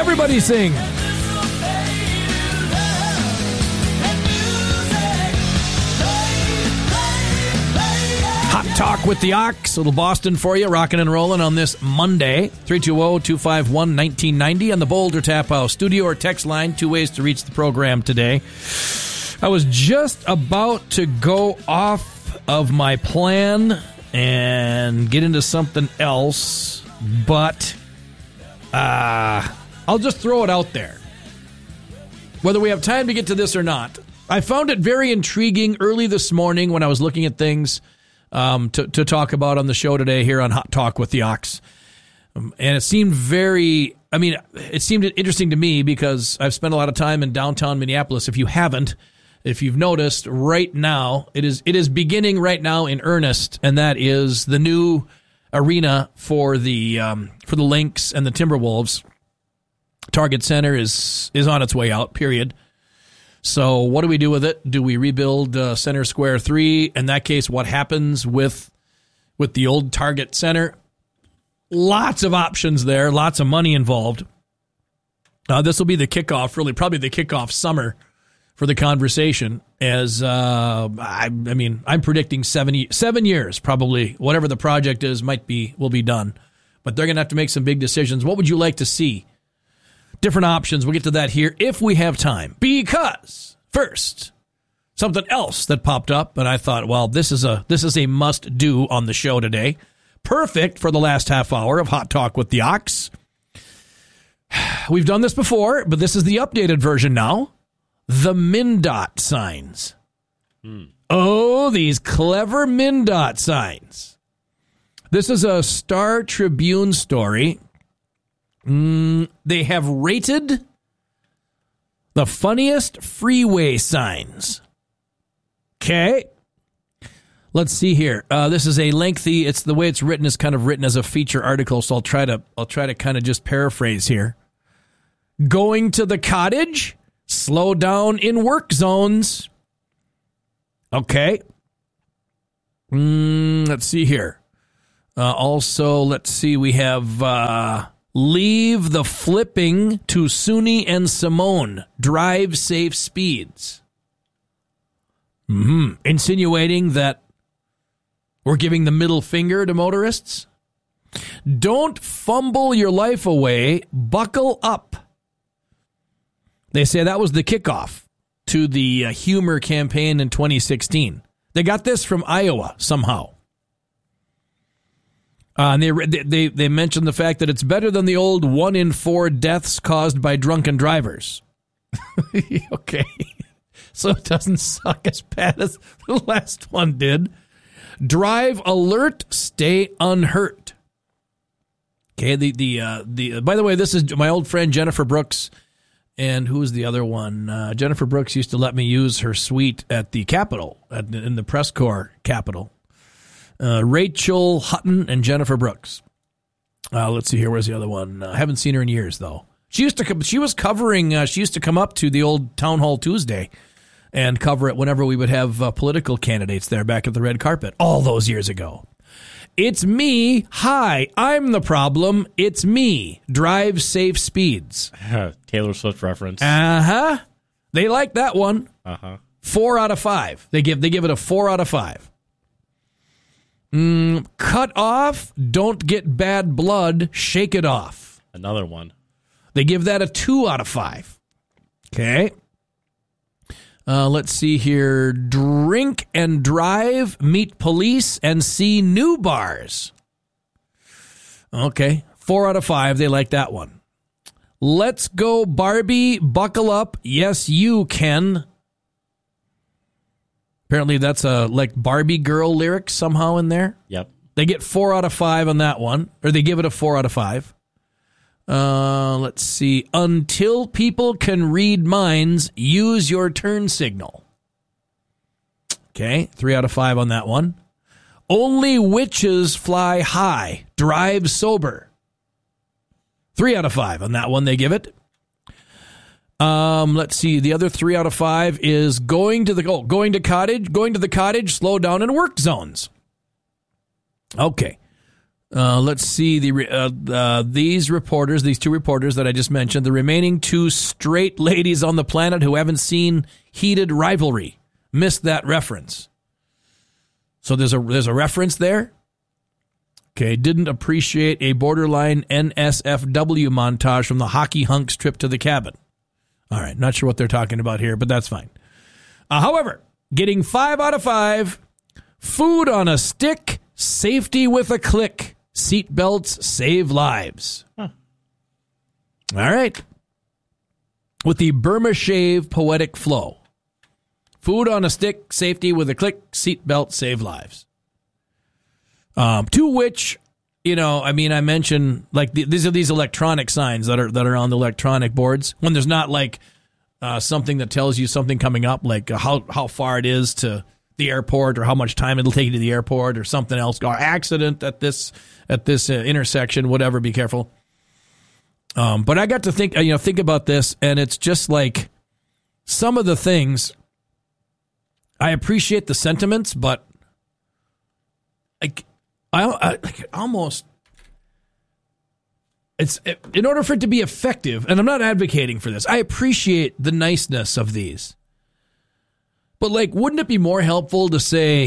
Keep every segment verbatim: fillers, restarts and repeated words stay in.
Everybody sing. Hot Talk with the Ox, little Boston for you, rocking and rolling on this Monday. three two zero, two five one, one nine nine zero on the Boulder Tap House studio or text line. Two ways to reach the program today. I was just about to go off of my plan and get into something else, but uh, I'll just throw it out there. Whether we have time to get to this or not, I found it very intriguing early this morning when I was looking at things um, to, to talk about on the show today here on Hot Talk with the Ox. Um, and it seemed very, I mean, it seemed interesting to me because I've spent a lot of time in downtown Minneapolis. If you haven't, if you've noticed, right now, it is it is beginning right now in earnest, and that is the new arena for the um, for the Lynx and the Timberwolves. Target Center is is on its way out, period. So what do we do with it? Do we rebuild uh, Center Square three? In that case, what happens with with the old Target Center? Lots of options there, lots of money involved. Uh, this will be the kickoff, really, probably the kickoff summer for the conversation. As uh, I, I mean, I'm predicting seven, seven years, probably, whatever the project is, might be, will be done. But they're going to have to make some big decisions. What would you like to see? Different options. We'll get to that here if we have time. Because first, something else that popped up, and I thought, well, this is a this is a must do on the show today. Perfect for the last half hour of Hot Talk with the Ox. We've done this before, but this is the updated version now. The MnDOT signs. Hmm. Oh, these clever MnDOT signs. This is a Star Tribune story. Mm, they have rated the funniest freeway signs. Okay. Let's see here. Uh, this is a lengthy, it's the way it's written is kind of written as a feature article, so I'll try to I'll try to kind of just paraphrase here. Going to the cottage, slow down in work zones. Okay. Mm, let's see here. Uh, also, let's see, we have uh, leave the flipping to SUNY and Simone. Drive safe speeds. Mm-hmm. Insinuating that we're giving the middle finger to motorists. Don't fumble your life away. Buckle up. They say that was the kickoff to the uh, humor campaign in twenty sixteen. They got this from Iowa somehow. Uh, and they, they they mentioned the fact that it's better than the old one in four deaths caused by drunken drivers. Okay. So it doesn't suck as bad as the last one did. Drive alert, stay unhurt. Okay, the the uh, the. By the way, this is my old friend Jennifer Brooks, and who's the other one? Uh, Jennifer Brooks used to let me use her suite at the Capitol, at, in the press corps Capitol. Uh, Rachel Hutton and Jennifer Brooks. Uh, let's see here. Where's the other one? I uh, haven't seen her in years though. She used to. She was covering. Uh, she used to come up to the old Town Hall Tuesday and cover it whenever we would have uh, political candidates there back at the red carpet all those years ago. It's me. Hi, I'm the problem. It's me. Drive safe speeds. Taylor Swift reference. Uh-huh. They like that one. Uh-huh. Four out of five. They give they give it a four out of five. Mm, cut off. Don't get bad blood. Shake it off. Another one. They give that a two out of five. Okay. Uh, let's see here. Drink and drive, meet police, and see new bars. Okay. Four out of five. They like that one. Let's go, Barbie. Buckle up. Yes, you can. Apparently that's a like Barbie girl lyrics somehow in there. Yep. They get four out of five on that one. Or they give it a four out of five. Uh, let's see. Until people can read minds, use your turn signal. Okay, three out of five on that one. Only witches fly high. Drive sober. Three out of five on that one. They give it. Um, let's see. The other three out of five is going to the oh, going to cottage. Going to the cottage. Slow down in work zones. Okay. Uh, let's see the uh, uh, these reporters, these two reporters that I just mentioned, the remaining two straight ladies on the planet who haven't seen Heated Rivalry, missed that reference. So there's a there's a reference there. Okay, didn't appreciate a borderline N S F W montage from the hockey hunks trip to the cabin. All right, not sure what they're talking about here, but that's fine. Uh, however, getting five out of five, food on a stick, safety with a click. Seatbelts save lives. Huh. All right. With the Burma Shave poetic flow. Food on a stick, safety with a click, seatbelt save lives. Um, to which, you know, I mean, I mentioned like the, these are these electronic signs that are that are on the electronic boards when there's not like uh, something that tells you something coming up, like uh, how how far it is to the airport or how much time it'll take you to the airport or something else. Or accident at this at this uh, intersection, whatever. Be careful. Um, but I got to think, you know, think about this, and it's just like some of the things. I appreciate the sentiments, but like I, I like almost it's in order for it to be effective, and I'm not advocating for this. I appreciate the niceness of these. But, like, wouldn't it be more helpful to say,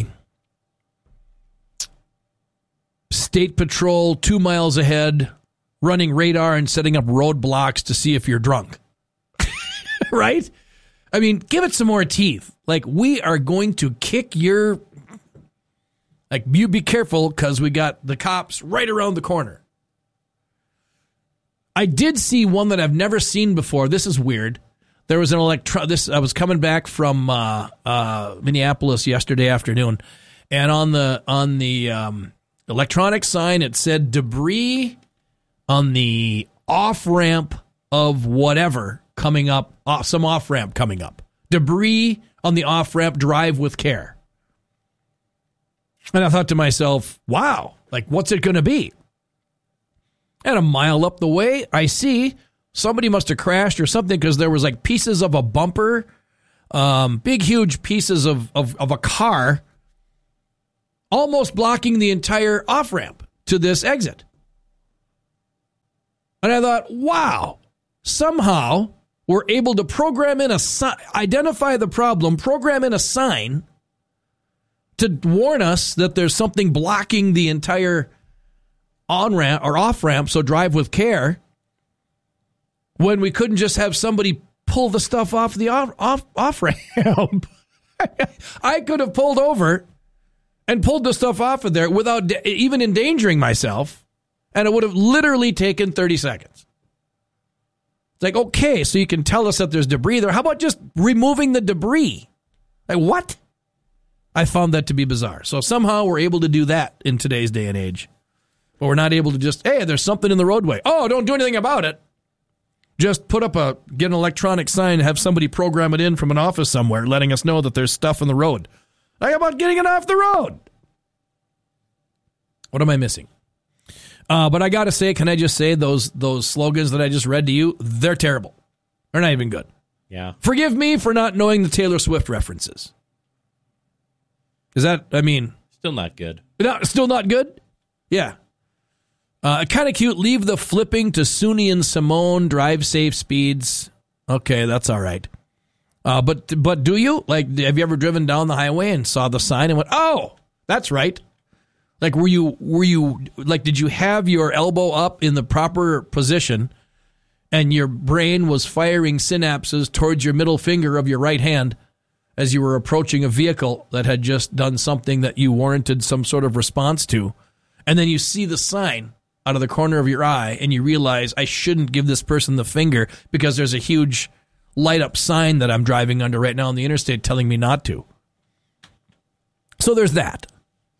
State Patrol two miles ahead, running radar and setting up roadblocks to see if you're drunk? Right? I mean, give it some more teeth. Like, we are going to kick your... Like, you be careful because we got the cops right around the corner. I did see one that I've never seen before. This is weird. There was an electro. This I was coming back from uh, uh, Minneapolis yesterday afternoon, and on the on the um, electronic sign it said debris on the off ramp of whatever coming up, off, some off ramp coming up. Debris on the off ramp. Drive with care. And I thought to myself, "Wow, like what's it going to be?" And a mile up the way, I see. Somebody must have crashed or something because there was like pieces of a bumper, um, big, huge pieces of, of, of a car almost blocking the entire off-ramp to this exit. And I thought, wow, somehow we're able to program in a sign, identify the problem, program in a sign to warn us that there's something blocking the entire on-ramp or off-ramp, so drive with care. When we couldn't just have somebody pull the stuff off the off off, off ramp. I could have pulled over and pulled the stuff off of there without de- even endangering myself, and it would have literally taken thirty seconds. It's like, okay, so you can tell us that there's debris there. How about just removing the debris? Like, what? I found that to be bizarre. So somehow we're able to do that in today's day and age. But we're not able to just, hey, there's something in the roadway. Oh, don't do anything about it. Just put up a, get an electronic sign, have somebody program it in from an office somewhere, letting us know that there's stuff in the road. How about getting it off the road? What am I missing? Uh, but I got to say, can I just say those those slogans that I just read to you, they're terrible. They're not even good. Yeah. Forgive me for not knowing the Taylor Swift references. Is that, I mean... Still not good. Not, still not good? Yeah. Uh, kind of cute. Leave the flipping to Suni and Simone. Drive safe speeds. Okay, that's all right. Uh, but but do you? Like, have you ever driven down the highway and saw the sign and went, oh, that's right? Like, were you, were you, like, did you have your elbow up in the proper position and your brain was firing synapses towards your middle finger of your right hand as you were approaching a vehicle that had just done something that you warranted some sort of response to? And then you see the sign out of the corner of your eye, and you realize I shouldn't give this person the finger because there's a huge light-up sign that I'm driving under right now on the interstate telling me not to. So there's that.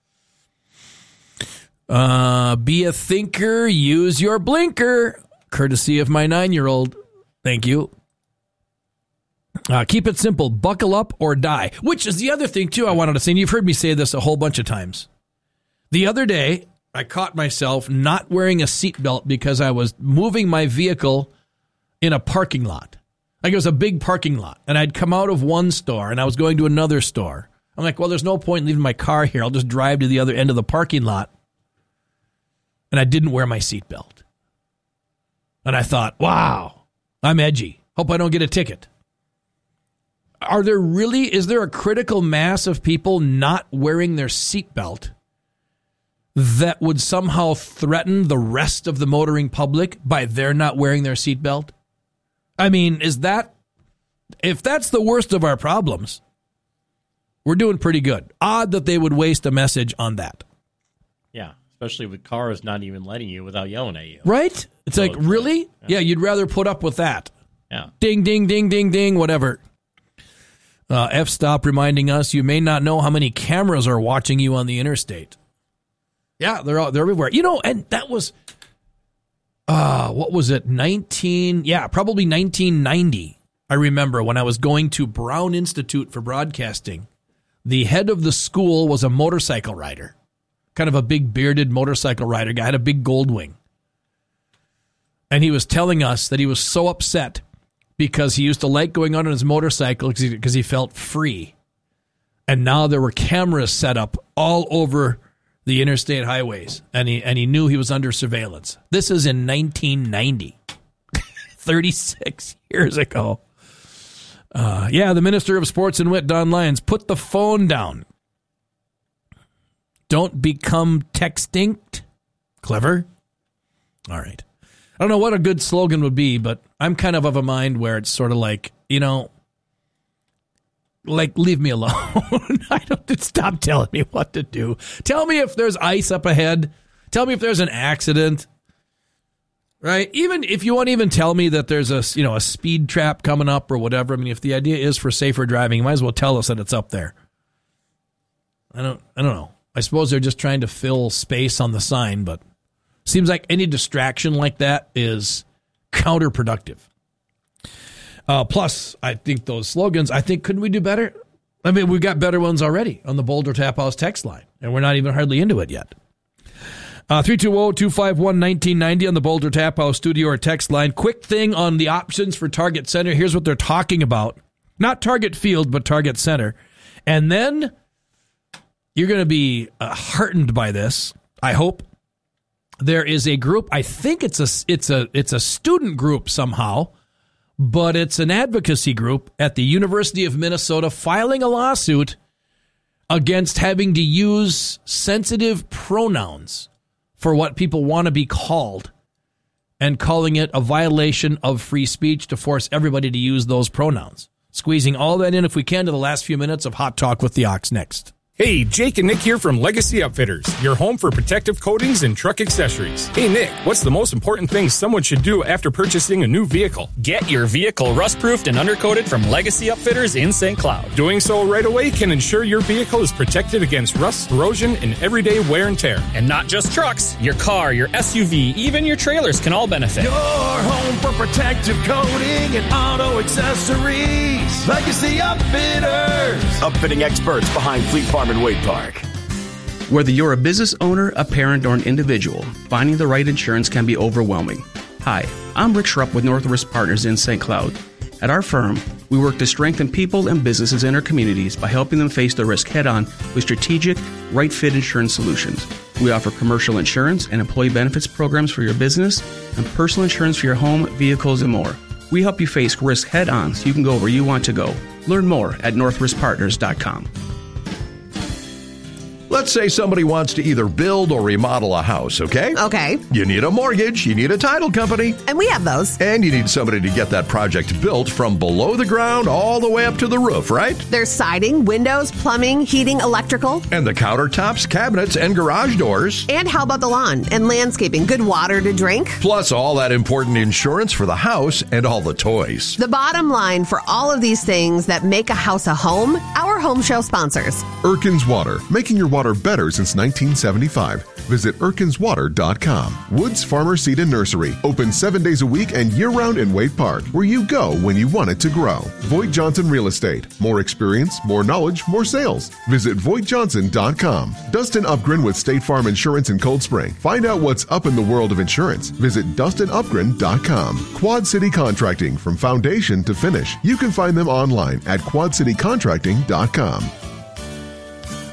Uh, be a thinker, use your blinker, courtesy of my nine-year-old. Thank you. Uh, keep it simple. Buckle up or die, which is the other thing, too, I wanted to say, and you've heard me say this a whole bunch of times. The other day, I caught myself not wearing a seatbelt because I was moving my vehicle in a parking lot. Like, it was a big parking lot, and I'd come out of one store, and I was going to another store. I'm like, well, there's no point in leaving my car here. I'll just drive to the other end of the parking lot. and I didn't wear my seatbelt. And I thought, wow, I'm edgy. Hope I don't get a ticket. Are there really, is there a critical mass of people not wearing their seatbelt that would somehow threaten the rest of the motoring public by their not wearing their seatbelt? I mean, is that, if that's the worst of our problems, we're doing pretty good. Odd that they would waste a message on that. Yeah, especially with cars not even letting you without yelling at you. Right? It's So like, it's really? like, yeah. yeah. You'd rather put up with that. Yeah. Ding, ding, ding, ding, ding, whatever. Uh, F-Stop reminding us you may not know how many cameras are watching you on the interstate. Yeah, they're all, they're everywhere. You know, and that was, uh, what was it, nineteen, yeah, probably nineteen ninety. I remember when I was going to Brown Institute for Broadcasting, the head of the school was a motorcycle rider, kind of a big bearded motorcycle rider guy, had a big gold wing. And he was telling us that he was so upset because he used to like going on his motorcycle because he, because he felt free. And now there were cameras set up all over the interstate highways, and he and he knew he was under surveillance. This is in nineteen ninety, thirty-six years ago. Uh, yeah, the Minister of Sports and Wit, Don Lyons, put the phone down. Don't become textinct. Clever. All right. I don't know what a good slogan would be, but I'm kind of of a mind where it's sort of like, you know, like, leave me alone. I don't stop telling me what to do. Tell me if there's ice up ahead. Tell me if there's an accident. Right? Even if you won't even tell me that there's a, you know, a speed trap coming up or whatever. I mean, if the idea is for safer driving, you might as well tell us that it's up there. I don't I don't know. I suppose they're just trying to fill space on the sign, but seems like any distraction like that is counterproductive. Uh, plus, I think those slogans, I think, couldn't we do better? I mean, we've got better ones already on the Boulder Tap House text line, and we're not even hardly into it yet. Uh, three two zero, two five one, one nine nine zero on the Boulder Tap House studio or text line. Quick thing on the options for Target Center. Here's what they're talking about. Not Target Field, but Target Center. And then you're going to be uh, heartened by this, I hope. There is a group, I think it's a, it's a, it's a student group somehow, but it's an advocacy group at the University of Minnesota filing a lawsuit against having to use sensitive pronouns for what people want to be called and calling it a violation of free speech to force everybody to use those pronouns. Squeezing all that in if we can to the last few minutes of Hot Talk with the Ox next. Hey, Jake and Nick here from Legacy Upfitters, your home for protective coatings and truck accessories. Hey, Nick, what's the most important thing someone should do after purchasing a new vehicle? Get your vehicle rust-proofed and undercoated from Legacy Upfitters in Saint Cloud. Doing so right away can ensure your vehicle is protected against rust, corrosion, and everyday wear and tear. And not just trucks. Your car, your S U V, even your trailers can all benefit. Your home for protective coating and auto accessories. Legacy Upfitters. Upfitting experts behind Fleet Farm and Wade Park. Whether you're a business owner, a parent, or an individual, finding the right insurance can be overwhelming. Hi, I'm Rick Schrupp with Northwest Partners in Saint Cloud. At our firm, we work to strengthen people and businesses in our communities by helping them face the risk head-on with strategic, right-fit insurance solutions. We offer commercial insurance and employee benefits programs for your business and personal insurance for your home, vehicles, and more. We help you face risk head-on so you can go where you want to go. Learn more at northwest partners dot com. Let's say somebody wants to either build or remodel a house, okay? Okay. You need a mortgage, you need a title company. And we have those. And you need somebody to get that project built from below the ground all the way up to the roof, right? There's siding, windows, plumbing, heating, electrical. And the countertops, cabinets, and garage doors. And how about the lawn and landscaping? Good water to drink. Plus all that important insurance for the house and all the toys. The bottom line for all of these things that make a house a home, our home show sponsors. Erkins Water, making your water better since nineteen seventy-five. Visit erkins water dot com. Woods Farmer Seed and Nursery, open seven days a week and year-round in Wade Park, where you go when you want it to grow. Voigt Johnson Real Estate, more experience, more knowledge, more sales. Visit voigt johnson dot com. Dustin Upgren with State Farm Insurance in Cold Spring. Find out what's up in the world of insurance. Visit dustin upgren dot com. Quad City Contracting, from foundation to finish. You can find them online at quad city contracting dot com.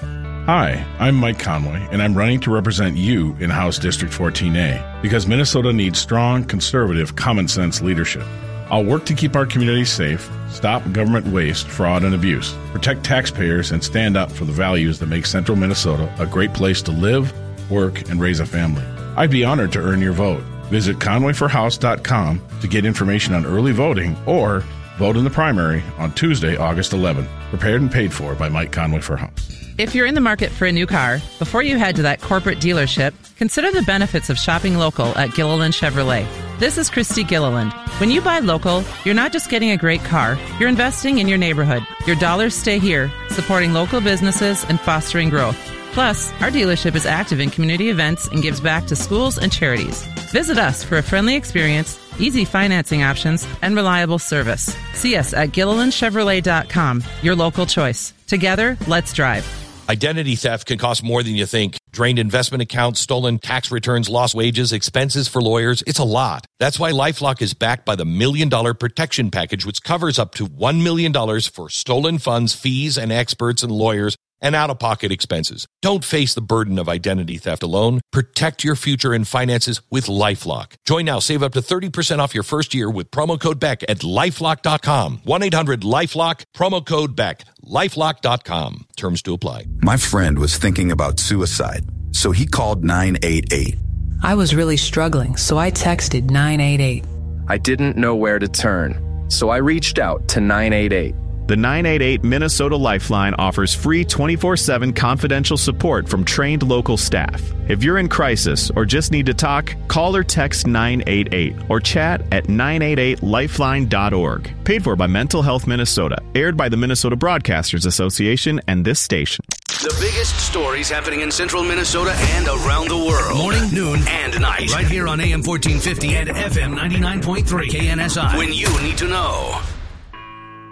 Hi, I'm Mike Conway, and I'm running to represent you in House District fourteen A because Minnesota needs strong, conservative, common-sense leadership. I'll work to keep our community safe, stop government waste, fraud, and abuse, protect taxpayers, and stand up for the values that make Central Minnesota a great place to live, work, and raise a family. I'd be honored to earn your vote. Visit conway for house dot com to get information on early voting or vote in the primary on Tuesday, August eleventh. Prepared and paid for by Mike Conway for House. If you're in the market for a new car, before you head to that corporate dealership, consider the benefits of shopping local at Gilliland Chevrolet. This is Christy Gilliland. When you buy local, you're not just getting a great car, you're investing in your neighborhood. Your dollars stay here, supporting local businesses and fostering growth. Plus, our dealership is active in community events and gives back to schools and charities. Visit us for a friendly experience, easy financing options, and reliable service. See us at Gilliland Chevrolet dot com, your local choice. Together, let's drive. Identity theft can cost more than you think. Drained investment accounts, stolen tax returns, lost wages, expenses for lawyers. It's a lot. That's why LifeLock is backed by the Million Dollar Protection Package, which covers up to one million dollars for stolen funds, fees, and experts and lawyers, and out-of-pocket expenses. Don't face the burden of identity theft alone. Protect your future and finances with LifeLock. Join now. Save up to thirty percent off your first year with promo code Beck at lifelock dot com. one eight hundred lifelock, promo code Beck. lifelock dot com. Terms to apply. My friend was thinking about suicide, so he called nine eight eight. I was really struggling, so I texted nine eight eight. I didn't know where to turn, so I reached out to nine eight eight. The nine eight eight Minnesota Lifeline offers free twenty-four seven confidential support from trained local staff. If you're in crisis or just need to talk, call or text nine eight eight or chat at nine eight eight lifeline dot org. Paid for by Mental Health Minnesota. Aired by the Minnesota Broadcasters Association and this station. The biggest stories happening in central Minnesota and around the world. Morning, noon, and night. Right here on A M fourteen fifty and F M ninety-nine point three K N S I. When you need to know.